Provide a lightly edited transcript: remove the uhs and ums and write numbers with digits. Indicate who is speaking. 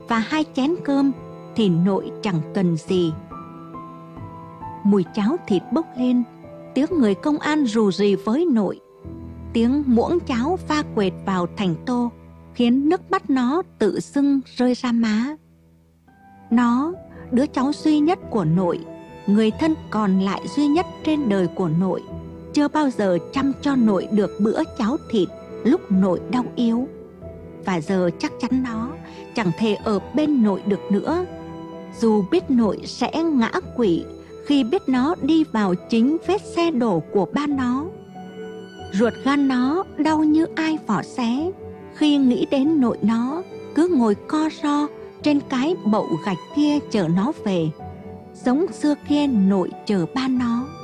Speaker 1: và 2 chén cơm thì nội chẳng cần gì. Mùi cháo thịt bốc lên, tiếng người công an rù rì với nội. Tiếng muỗng cháo pha quệt vào thành tô khiến nước mắt nó tự dưng rơi ra má. Nó, đứa cháu duy nhất của nội, người thân còn lại duy nhất trên đời của nội, chưa bao giờ chăm cho nội được bữa cháo thịt lúc nội đau yếu. Và giờ chắc chắn nó chẳng thể ở bên nội được nữa, dù biết nội sẽ ngã quỵ khi biết nó đi vào chính vết xe đổ của ba nó. Ruột gan nó đau như ai vỏ xé khi nghĩ đến nội nó cứ ngồi co ro trên cái bậu gạch kia chờ nó về, giống xưa kia nội chờ ba nó.